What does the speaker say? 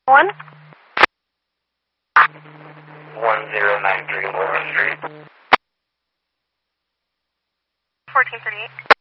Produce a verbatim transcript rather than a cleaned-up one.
One? one zero nine three Laura Street. fourteen thirty-eight.